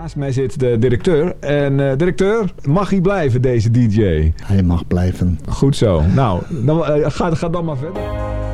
Naast mij zit de directeur. En directeur, mag hij blijven, deze DJ? Hij mag blijven. Goed zo. Nou, dan, ga dan maar verder.